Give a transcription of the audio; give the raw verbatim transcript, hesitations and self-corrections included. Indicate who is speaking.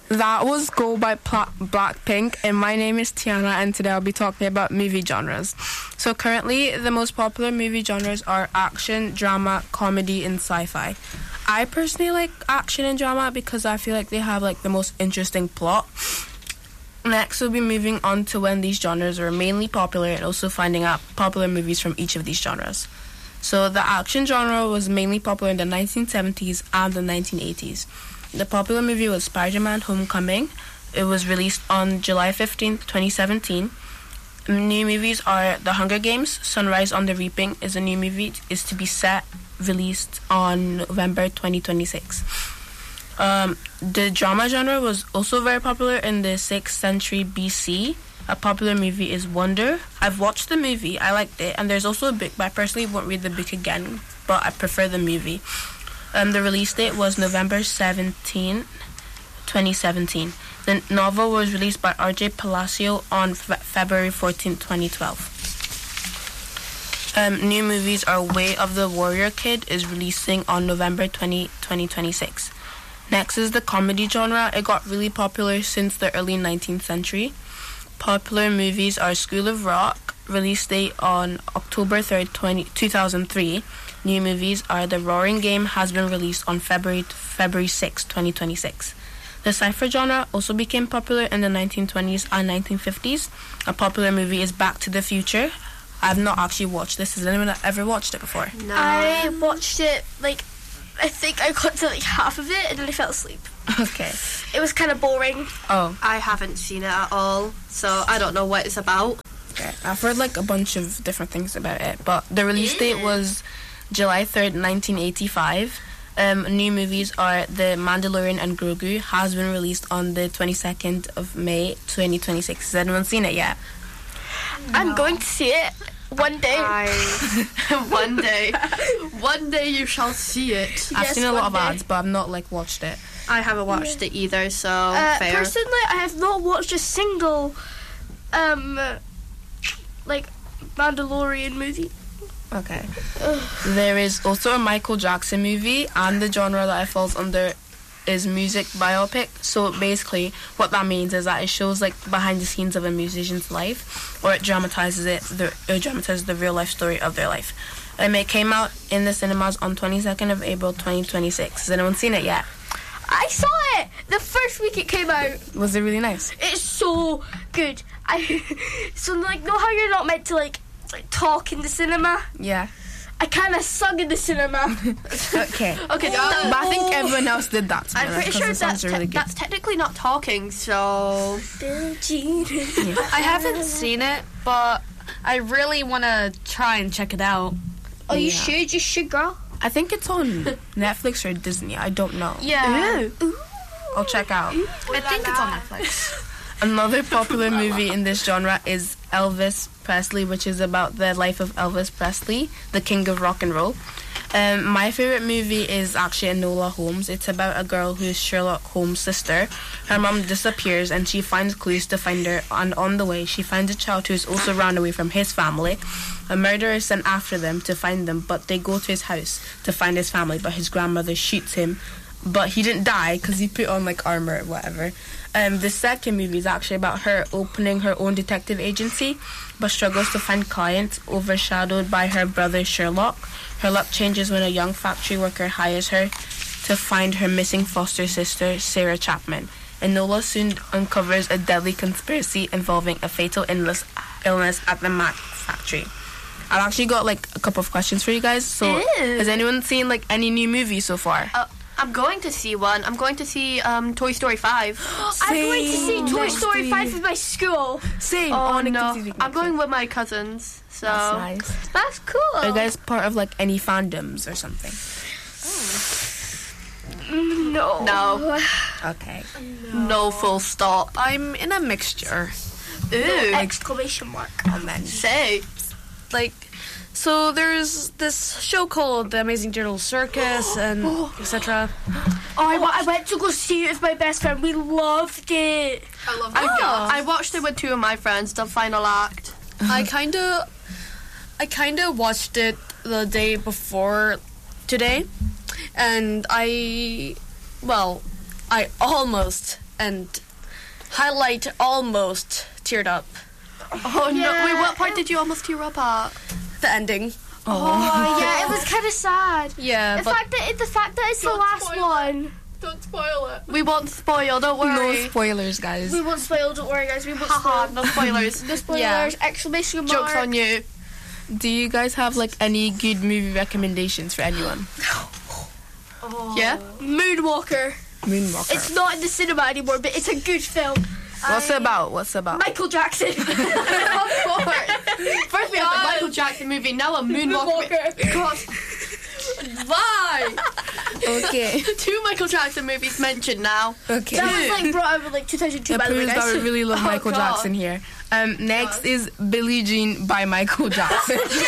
Speaker 1: That was Go by Pla- Blackpink, and my name is Tiana, and today I'll be talking about movie genres. So currently, the most popular movie genres are action, drama, comedy, and sci-fi. I personally like action and drama because I feel like they have like the most interesting plot. Next, we'll be moving on to when these genres were mainly popular and also finding out popular movies from each of these genres. So the action genre was mainly popular in the nineteen seventies and the nineteen eighties. The popular movie was Spider-Man Homecoming. It was released on July fifteenth, twenty seventeen. New movies are The Hunger Games, Sunrise on the Reaping is a new movie, is to be set, released on November twenty twenty-six. Um, the drama genre was also very popular in the sixth century B C. A popular movie is Wonder. I've watched the movie, I liked it, and there's also a book, but I personally won't read the book again, but I prefer the movie. Um, the release date was November seventeenth, twenty seventeen. The novel was released by R J Palacio on Fe- February fourteenth, twenty twelve. Um, new movies are Way of the Warrior Kid is releasing on November twentieth, twenty twenty-six. Next is the comedy genre. It got really popular since the early nineteenth century. Popular movies are School of Rock, release date on October third, two thousand three. New movies are The Roaring Game has been released on February February sixth, twenty twenty-six. The sci-fi genre also became popular in the nineteen twenties and nineteen fifties. A popular movie is Back to the Future. I've not actually watched this. Has anyone ever watched it before?
Speaker 2: No.
Speaker 3: I watched it, like, I think I got to like half of it and then I fell asleep.
Speaker 1: Okay.
Speaker 3: It was kind of boring.
Speaker 1: Oh.
Speaker 2: I haven't seen it at all, so I don't know what it's about.
Speaker 1: Okay. I've heard like a bunch of different things about it, but the release date was July third, nineteen eighty-five. Um, new movies are The Mandalorian and Grogu has been released on the twenty-second of May, twenty twenty-six. Has anyone seen it yet?
Speaker 3: No. I'm going to see it one day.
Speaker 2: I, one day. One day you shall see it.
Speaker 1: I've
Speaker 3: Yes,
Speaker 1: seen a lot of
Speaker 3: one day.
Speaker 1: ads, but I've not like watched it.
Speaker 2: I haven't watched it either, so
Speaker 3: Uh,
Speaker 2: fair.
Speaker 3: personally, I have not watched a single, um, like, Mandalorian movie.
Speaker 1: Okay. There is also a Michael Jackson movie, and the genre that it falls under is music biopic. So basically, what that means is that it shows like behind the scenes of a musician's life, or it dramatizes it, the it dramatizes the real life story of their life. Um, it came out in the cinemas on twenty-second of April, twenty twenty-six. Has anyone seen it yet?
Speaker 3: I saw it the first week it came out.
Speaker 1: Was it really nice?
Speaker 3: It's so good. I so like know how you're not meant to like, like talk in the cinema.
Speaker 1: Yeah.
Speaker 3: I kind of sung in the cinema.
Speaker 1: Okay.
Speaker 2: Okay,
Speaker 1: But I think everyone else did that. To be
Speaker 2: I'm
Speaker 1: honest,
Speaker 2: pretty
Speaker 1: 'cause
Speaker 2: sure
Speaker 1: the songs
Speaker 2: that's,
Speaker 1: are
Speaker 2: te-
Speaker 1: really good.
Speaker 2: that's technically not talking, so...
Speaker 4: I haven't seen it, but I really want to try and check it out.
Speaker 3: Oh, you
Speaker 1: Yeah.
Speaker 3: should. You should, girl.
Speaker 1: I think it's on Netflix or Disney. I don't know.
Speaker 4: Yeah.
Speaker 1: I'll check out.
Speaker 4: I think it's on Netflix.
Speaker 1: Another popular movie in this genre is Elvis Presley, which is about the life of Elvis Presley, the king of rock and roll. Um, my favorite movie is actually Enola Holmes. It's about a girl who is Sherlock Holmes' sister. Her mom disappears and she finds clues to find her, and on the way she finds a child who is also run away from his family. A murderer is sent after them to find them, but they go to his house to find his family, but his grandmother shoots him. But he didn't die because he put on like armor or whatever. Um, the second movie is actually about her opening her own detective agency, but struggles to find clients, overshadowed by her brother Sherlock. Her luck changes when a young factory worker hires her to find her missing foster sister, Sarah Chapman. Enola soon uncovers a deadly conspiracy involving a fatal illness, illness at the Mac factory. I've actually got like a couple of questions for you guys. So,
Speaker 3: Ew.
Speaker 1: has anyone seen like any new movies so far?
Speaker 2: Uh, I'm going to see one. I'm going to see um, Toy Story five.
Speaker 3: I'm going to see Toy
Speaker 1: Next
Speaker 3: Story
Speaker 1: week.
Speaker 3: five with my school.
Speaker 1: Same.
Speaker 2: Oh,
Speaker 1: Nick
Speaker 2: no.
Speaker 1: T V
Speaker 2: I'm going with my cousins, so...
Speaker 1: That's nice.
Speaker 3: That's cool.
Speaker 1: Are you guys part of like any fandoms or something?
Speaker 3: No.
Speaker 2: No.
Speaker 1: Okay.
Speaker 2: No full stop.
Speaker 4: I'm in a mixture.
Speaker 2: Ooh.
Speaker 3: Exclamation mark.
Speaker 1: And then
Speaker 2: Say.
Speaker 4: Like, so there's this show called The Amazing Turtle Circus and et cetera.
Speaker 3: Oh, I, wa- I went to go see it with my best friend. We loved it.
Speaker 2: I love that. I watched it with two of my friends, the final act.
Speaker 4: I kind of, I kind of watched it the day before today, and I, well, I almost and highlight almost teared up.
Speaker 2: Oh no!
Speaker 3: Yeah.
Speaker 2: Wait, what part did you almost tear up at?
Speaker 4: The ending.
Speaker 3: Oh, yeah, it was kind of sad.
Speaker 4: Yeah,
Speaker 3: The
Speaker 4: but
Speaker 3: fact that the fact that it's the
Speaker 2: Don't
Speaker 3: last
Speaker 2: spoil
Speaker 3: one.
Speaker 2: Don't spoil it. We won't spoil. Don't worry.
Speaker 1: No spoilers, guys.
Speaker 3: We won't spoil. Don't worry, guys. We won't
Speaker 2: Haha,
Speaker 3: spoil.
Speaker 2: no spoilers.
Speaker 3: No spoilers!
Speaker 4: Yeah.
Speaker 3: Exclamation mark!
Speaker 2: Jokes on you.
Speaker 1: Do you guys have like any good movie recommendations for anyone?
Speaker 2: Yeah.
Speaker 3: Moonwalker.
Speaker 1: Moonwalker.
Speaker 3: It's not in the cinema anymore, but it's a good film.
Speaker 1: What's
Speaker 3: I-
Speaker 1: it about? What's it about?
Speaker 3: Michael Jackson.
Speaker 2: Of course. First we have the Michael Jackson movie. Now a Moonwalker.
Speaker 3: Moonwalker.
Speaker 2: God. Why?
Speaker 1: Okay.
Speaker 2: Two Michael Jackson movies mentioned now.
Speaker 1: Okay.
Speaker 3: That was like brought out in like two thousand two.
Speaker 1: That
Speaker 3: by the way,
Speaker 1: proves that
Speaker 3: guys.
Speaker 1: we really love
Speaker 2: Oh,
Speaker 1: Michael
Speaker 2: God.
Speaker 1: Jackson here. Um, next is Billie Jean by Michael Jackson.